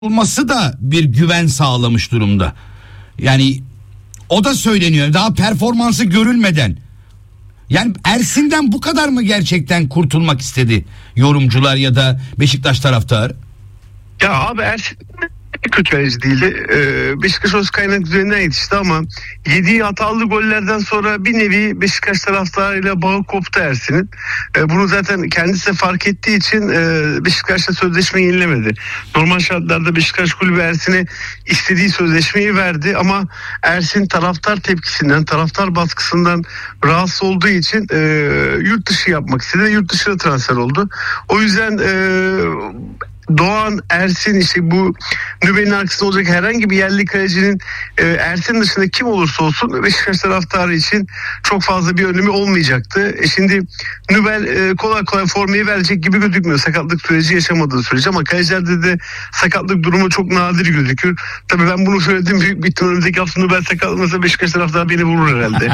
olması da bir güven sağlamış durumda. Yani o da söyleniyor daha performansı görülmeden. Yani Ersin'den bu kadar mı gerçekten kurtulmak istedi yorumcular ya da Beşiktaş taraftarı? Ya abi Ersin kötü kaleci değildi. Beşiktaş Özkaynak üzerinden yetişti ama yediği hatalı gollerden sonra bir nevi Beşiktaş taraftarıyla bağı koptu Ersin'in. Bunu zaten kendisi de fark ettiği için Beşiktaş'la sözleşme yenilemedi. Normal şartlarda Beşiktaş kulübü Ersin'e istediği sözleşmeyi verdi ama Ersin taraftar tepkisinden, taraftar baskısından rahatsız olduğu için yurt dışı yapmak istedi ve yurt dışına transfer oldu. O yüzden Doğan, Ersin, işte bu Nübel'in arkasında olacak herhangi bir yerli kalecinin Ersin dışında kim olursa olsun Beşiktaş taraftarı için çok fazla bir önemi olmayacaktı. Şimdi Nübel kolay kolay formayı verecek gibi gözükmüyor sakatlık süreci yaşamadığı sürece, ama kalecilerde de sakatlık durumu çok nadir gözükür. Tabii ben bunu söyledim, büyük bir ihtimal önümüzdeki hafta Nübel sakatlanırsa Beşiktaş taraftarı beni vurur herhalde.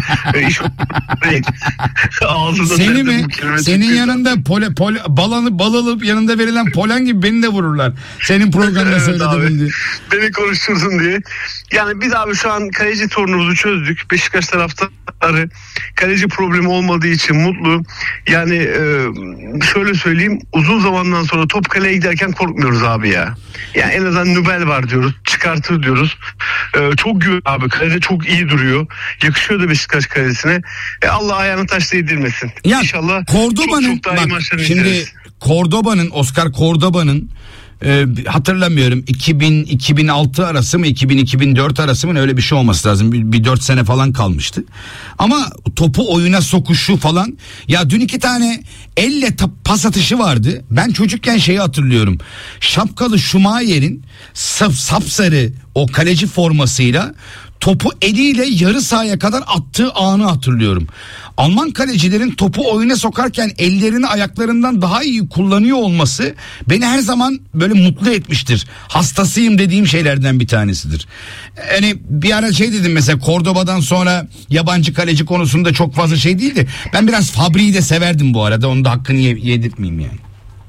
Seni mi? Senin yanında bal alıp yanında verilen polen gibi beni de vururlar. Senin programda evet söyledim diye. Beni konuşturdun diye. Yani biz abi şu an kaleci sorunumuzu çözdük. Beşiktaş taraftarı kaleci problemi olmadığı için mutlu. Yani şöyle söyleyeyim, uzun zamandan sonra top kaleye giderken korkmuyoruz abi ya. Yani en azından Nübel var diyoruz. Çıkartır diyoruz. Çok güven abi. Kalede çok iyi duruyor. Yakışıyor da Beşiktaş kalesine. Allah ayağını taş değdirmesin. Ya, İnşallah Cordoba'nın, çok daha iyi maçlarını şimdi izleriz. Oscar Cordoba'nın hatırlamıyorum 2006 arası mı 2004 arası mı öyle bir şey olması lazım, bir 4 sene falan kalmıştı ama topu oyuna sokuşu falan, ya dün 2 tane elle pas atışı vardı. Ben çocukken şeyi hatırlıyorum, şapkalı Schumacher'in sapsarı o kaleci formasıyla topu eliyle yarı sahaya kadar attığı anı hatırlıyorum. Alman kalecilerin topu oyuna sokarken ellerini ayaklarından daha iyi kullanıyor olması beni her zaman böyle mutlu etmiştir. Hastasıyım dediğim şeylerden bir tanesidir. Hani bir ara şey dedim mesela, Cordoba'dan sonra yabancı kaleci konusunda çok fazla şey değildi. Ben biraz Fabri'yi de severdim bu arada, onun da hakkını yedirtmeyeyim yani.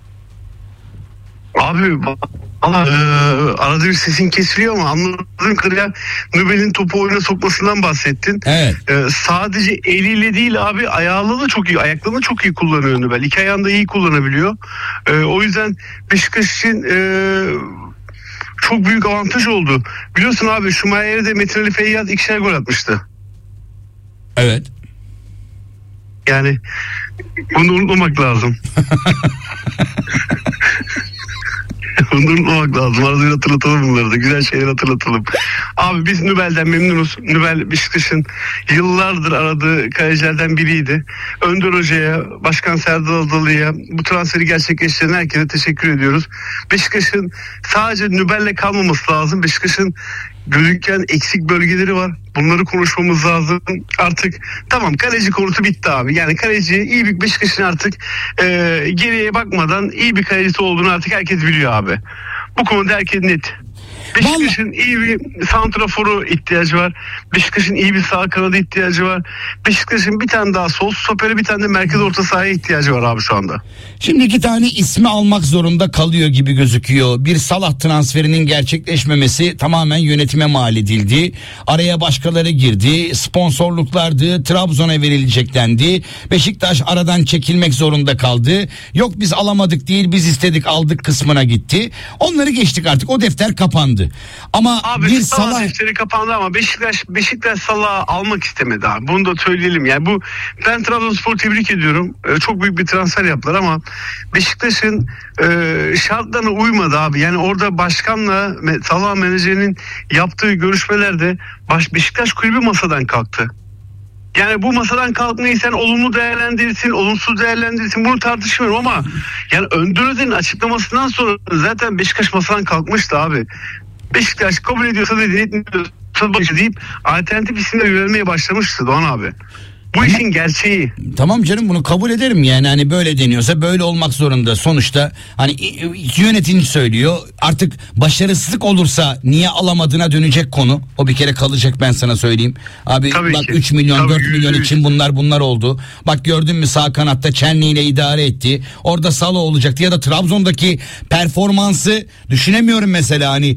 Abi arada bir sesin kesiliyor ama anladığım kadarıyla Nübel'in topu oyuna sokmasından bahsettin. Evet. Sadece eliyle değil abi, ayağıyla da çok iyi, ayaklarını çok iyi kullanıyor Nübel. 2 ayağını da iyi kullanabiliyor. O yüzden Beşiktaş için çok büyük avantaj oldu. Biliyorsun abi Schumacher'e de Metin Ali Feyyaz 2'şer gol atmıştı. Evet. Yani bunu unutmamak lazım. Bunu unutmamak lazım. Arada bir hatırlatalım bunları da. Güzel şeyler hatırlatalım. Abi biz Nübel'den memnunuz. Nübel Beşiktaş'ın yıllardır aradığı kalecilerden biriydi. Önder Hoca'ya, Başkan Serdar Adalı'ya, bu transferi gerçekleştiren herkese teşekkür ediyoruz. Beşiktaş'ın sadece Nübel'le kalmaması lazım. Beşiktaş'ın gözüken eksik bölgeleri var. Bunları konuşmamız lazım. Artık tamam, kaleci konusu bitti abi. Yani kaleci iyi bir Beşiktaş'ın artık geriye bakmadan iyi bir kalecisi olduğunu artık herkes biliyor abi. Bu konuda herkes net. Beşiktaş'ın iyi bir santraforu ihtiyacı var. Beşiktaş'ın iyi bir sağ kanadı ihtiyacı var. Beşiktaş'ın bir tane daha sol stoperi, bir tane de merkez orta sahaya ihtiyacı var abi şu anda. Şimdi 2 tane ismi almak zorunda kalıyor gibi gözüküyor. Bir Salah transferinin gerçekleşmemesi tamamen yönetime mal edildi. Araya başkaları girdi. Sponsorluklardı. Trabzon'a verilecek dendi. Beşiktaş aradan çekilmek zorunda kaldı. Yok biz alamadık değil, biz istedik aldık kısmına gitti. Onları geçtik artık. O defter kapandı. Ama abi bir Salah defteri kapandı ama Beşiktaş Salah'ı almak istemedi abi. Bunu da söyleyelim. Yani ben Trabzonspor'u tebrik ediyorum. Çok büyük bir transfer yaptılar ama Beşiktaş'ın şartlarına uymadı abi. Yani orada başkanla Salah menajerinin yaptığı görüşmelerde Beşiktaş kulübü masadan kalktı. Yani bu masadan kalkmayı sen olumlu değerlendirirsin, olumsuz değerlendirirsin, bunu tartışmıyorum ama yani Önder Hoca'nın açıklamasından sonra zaten Beşiktaş masadan kalkmıştı abi. Beşiktaş kabul ediyorsa dedi, etmiyorsa deyip alternatif isimler yönelmeye başlamıştı Doğan abi. Bu işin gerçeği. Tamam canım, bunu kabul ederim yani, hani böyle deniyorsa böyle olmak zorunda. Sonuçta hani yönetici söylüyor, artık başarısızlık olursa niye alamadığına dönecek konu. O bir kere kalacak, ben sana söyleyeyim. Abi Tabii bak ki. 3 milyon Tabii, 4 milyon için bunlar oldu. Bak gördün mü, sağ kanatta Çenli ile idare etti. Orada Salo olacaktı ya da Trabzon'daki performansı düşünemiyorum mesela, hani